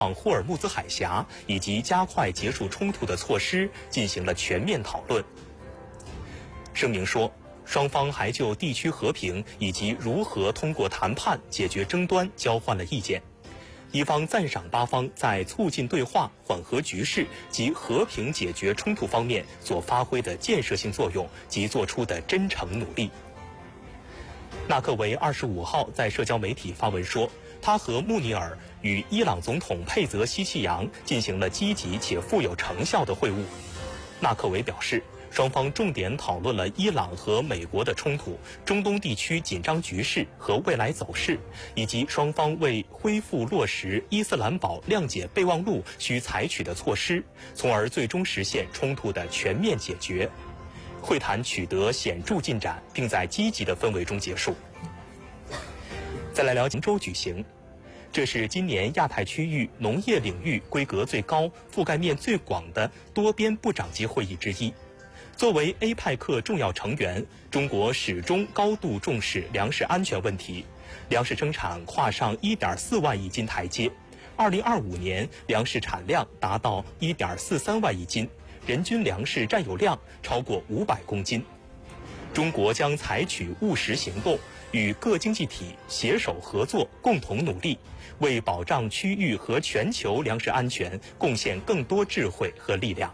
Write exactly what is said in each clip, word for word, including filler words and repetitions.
霍尔木兹海峡以及加快结束冲突的措施进行了全面讨论。声明说，双方还就地区和平以及如何通过谈判解决争端交换了意见。一方赞赏巴方在促进对话、缓和局势及和平解决冲突方面所发挥的建设性作用及做出的真诚努力。纳克维二十五号在社交媒体发文说，他和穆尼尔与伊朗总统佩泽希奇扬进行了积极且富有成效的会晤。纳克维表示，双方重点讨论了伊朗和美国的冲突、中东地区紧张局势和未来走势，以及双方为恢复落实伊斯兰堡谅解备忘录需采取的措施，从而最终实现冲突的全面解决。会谈取得显著进展，并在积极的氛围中结束。再来聊杭州举行，这是今年亚太区域农业领域规格最高、覆盖面最广的多边部长级会议之一。作为 A 派克重要成员，中国始终高度重视粮食安全问题，粮食生产跨上 一点四万亿斤台阶。二零二五年粮食产量达到 一点四三万亿斤，人均粮食占有量超过五百公斤。中国将采取务实行动，与各经济体携手合作，共同努力，为保障区域和全球粮食安全贡献更多智慧和力量。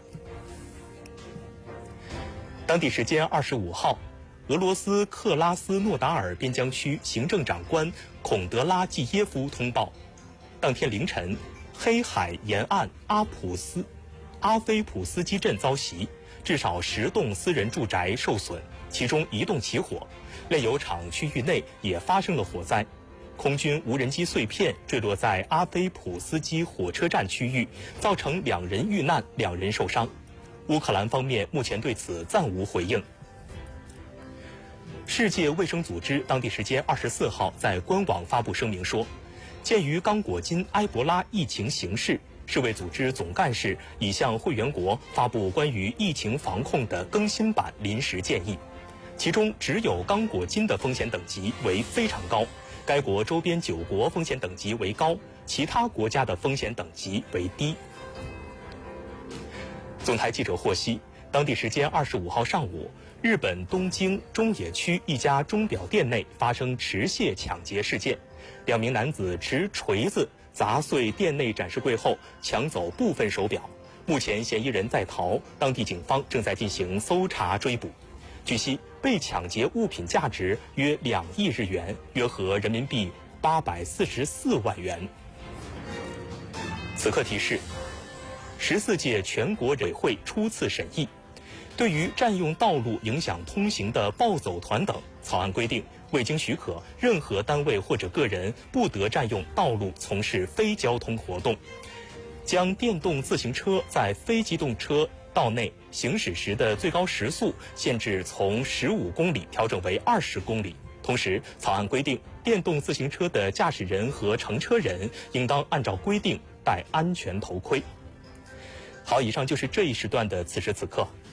当地时间二十五号，俄罗斯克拉斯诺达尔边疆区行政长官孔德拉季耶夫通报，当天凌晨，黑海沿岸阿普斯阿菲普斯基镇遭袭，至少十栋私人住宅受损，其中一栋起火，炼油厂区域内也发生了火灾。空军无人机碎片坠落在阿菲普斯基火车站区域，造成两人遇难，两人受伤。乌克兰方面目前对此暂无回应。世界卫生组织当地时间二十四号在官网发布声明说，鉴于刚果金埃博拉疫情形势，世卫组织总干事已向会员国发布关于疫情防控的更新版临时建议，其中只有刚果金的风险等级为非常高，该国周边九国风险等级为高，其他国家的风险等级为低。总台记者获悉，当地时间二十五号上午，日本东京中野区一家钟表店内发生持械抢劫事件，两名男子持锤子砸碎店内展示柜后抢走部分手表，目前嫌疑人在逃，当地警方正在进行搜查追捕。据悉，被抢劫物品价值约两亿日元，约合人民币八百四十四万元。此刻提示，十四届全国委会初次审议，对于占用道路影响通行的暴走团等，草案规定，未经许可，任何单位或者个人不得占用道路从事非交通活动。将电动自行车在非机动车道内行驶时的最高时速限制从十五公里调整为二十公里。同时，草案规定，电动自行车的驾驶人和乘车人应当按照规定戴安全头盔。好，以上就是这一时段的此时此刻。